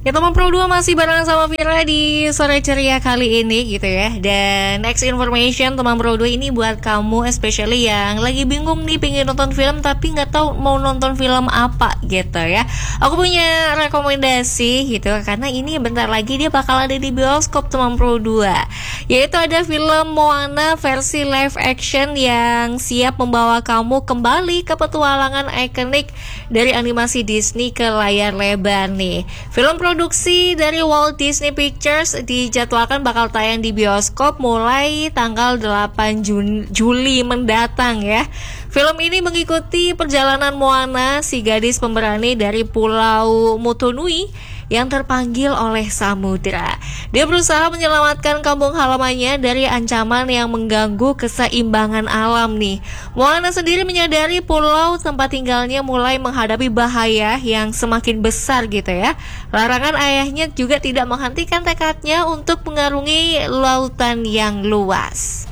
Ya teman Pro 2 masih bareng sama Vira di sore ceria kali ini gitu ya. Dan next information teman Pro 2 ini buat kamu especially yang lagi bingung nih pengen nonton film tapi nggak tahu mau nonton film apa gitu ya. Aku punya rekomendasi gitu karena ini bentar lagi dia bakal ada di bioskop teman Pro 2. Yaitu ada film Moana versi live action yang siap membawa kamu kembali ke petualangan ikonik dari animasi Disney ke layar lebar nih. Film produksi dari Walt Disney Pictures dijadwalkan bakal tayang di bioskop mulai tanggal 8 Juli mendatang ya. Film ini mengikuti perjalanan Moana, si gadis pemberani dari Pulau Motunui yang terpanggil oleh samudra. Dia berusaha menyelamatkan kampung halamannya dari ancaman yang mengganggu keseimbangan alam nih. Moana sendiri menyadari pulau tempat tinggalnya mulai menghadapi bahaya yang semakin besar gitu ya. Larangan ayahnya juga tidak menghentikan tekadnya untuk mengarungi lautan yang luas.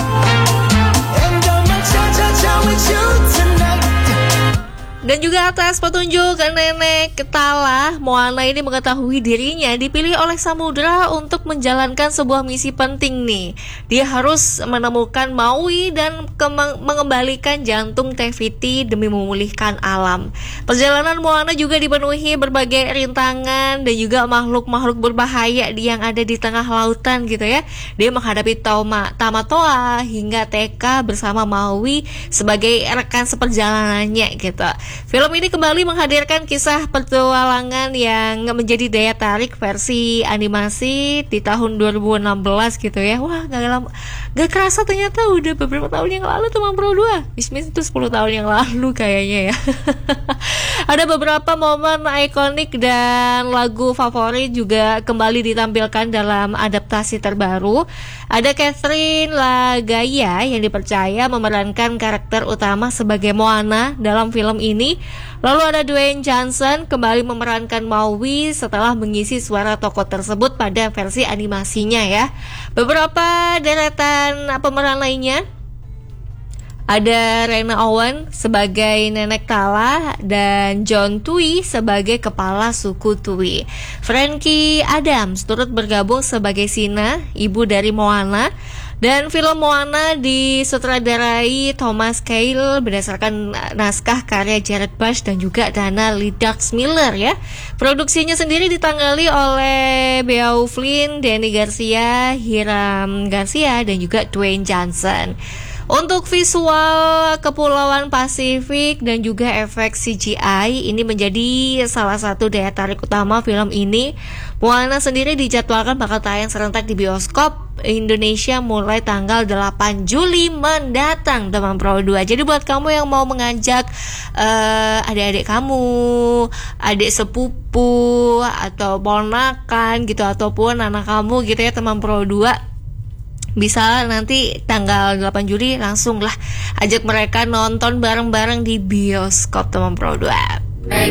Dan juga atas petunjuk nenek Tala, Moana ini mengetahui dirinya dipilih oleh samudra untuk menjalankan sebuah misi penting nih. Dia harus menemukan Maui dan mengembalikan jantung Te-Fiti demi memulihkan alam. Perjalanan Moana juga dipenuhi berbagai rintangan dan juga makhluk-makhluk berbahaya yang ada di tengah lautan gitu ya. Dia menghadapi Tamatoa hingga Teka bersama Maui sebagai rekan seperjalanannya gitu. Film ini kembali menghadirkan kisah petualangan yang menjadi daya tarik versi animasi di tahun 2016 gitu ya. Wah, gak kerasa ternyata udah beberapa tahun yang lalu teman Pro 2. Bisnis itu 10 tahun yang lalu kayaknya ya. Ada beberapa momen ikonik dan lagu favorit juga kembali ditampilkan dalam adaptasi terbaru. Ada Catherine Lagaya yang dipercaya memerankan karakter utama sebagai Moana dalam film ini. Lalu ada Dwayne Johnson kembali memerankan Maui setelah mengisi suara tokoh tersebut pada versi animasinya ya. Beberapa deretan pemeran lainnya, ada Rena Owen sebagai Nenek Tala dan John Tui sebagai kepala suku Tui. Frankie Adams turut bergabung sebagai Sina, ibu dari Moana. Dan film Moana disutradarai Thomas Kail berdasarkan naskah karya Jared Bush dan juga Dana Liddax Miller ya. Produksinya sendiri ditanggali oleh Beau Flynn, Danny Garcia, Hiram Garcia dan juga Dwayne Johnson. Untuk visual Kepulauan Pasifik dan juga efek CGI ini menjadi salah satu daya tarik utama film ini. Moana sendiri dijadwalkan bakal tayang serentak di bioskop Indonesia mulai tanggal 8 Juli mendatang teman Pro 2. Jadi buat kamu yang mau mengajak adik-adik kamu, adik sepupu atau ponakan gitu ataupun anak kamu gitu ya teman Pro 2, bisa nanti tanggal 8 Juli langsung lah ajak mereka nonton bareng-bareng di bioskop teman Pro 2.